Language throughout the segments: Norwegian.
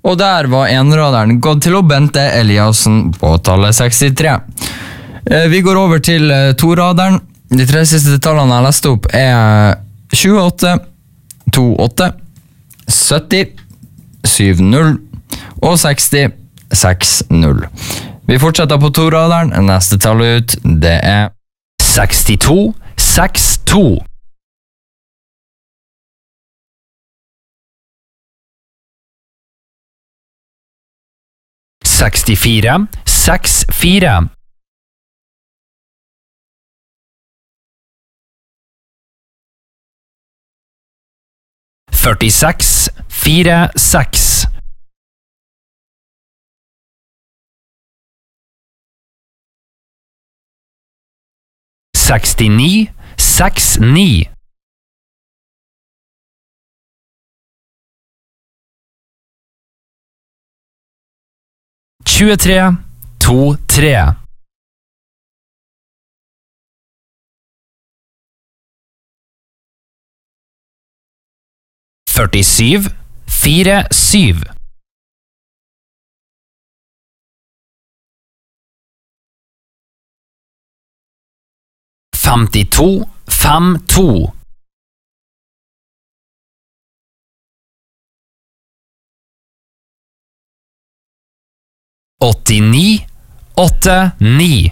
Og der var enraderen gått til Bente Eliassen på tallet 63. Vi går over til toraderen. De tre siste tallene jeg leste opp 28, 28, 70, 70 og 60, 60. Vi fortsetter på toraderen. Neste tall ut, det 62, 62. 64, 64. 46, 46. 69, 69. 23, 23. 47, 47. 52, 52. 89, 89.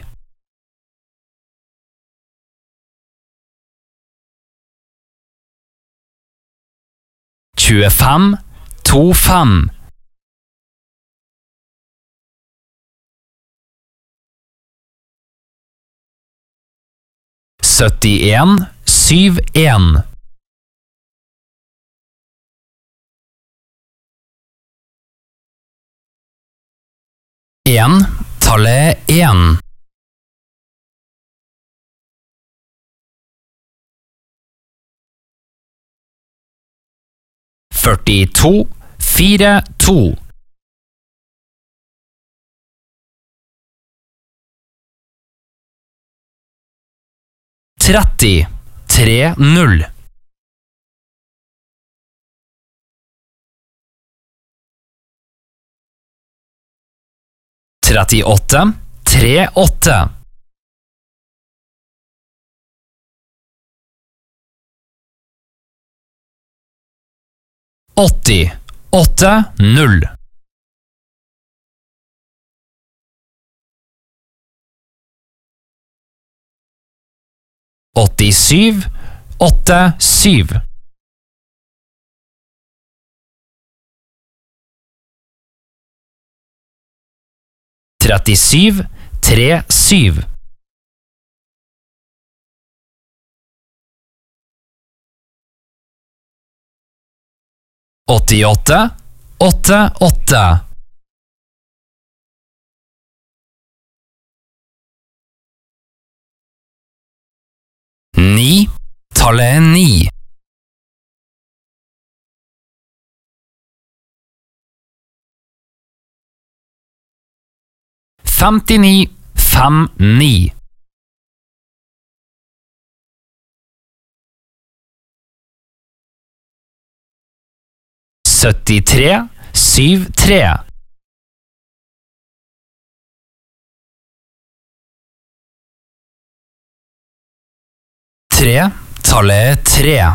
25, 25. 71, 71. 1, tallet 1. 42, 42. 30, 30. 38, 38. 80, 80. 87, 87. 37, 37. 88, 88. 9, tallet 9. 59, 59. 73, 73. 3, tallet 3.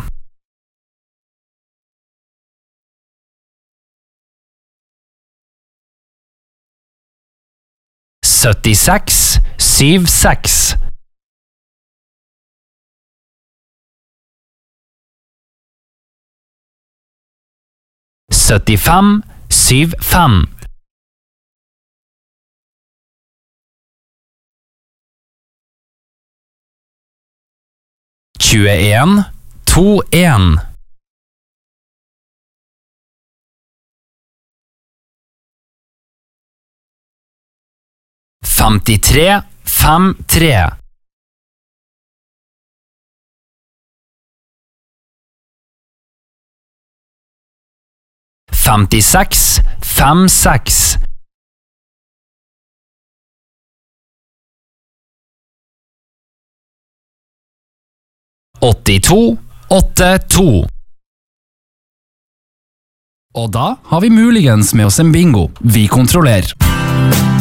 76, 76. 75, 75. 21, 21. 53, 53. 56, 56. 82, 82. Og da har vi muligens med oss en bingo. Vi kontrollerer.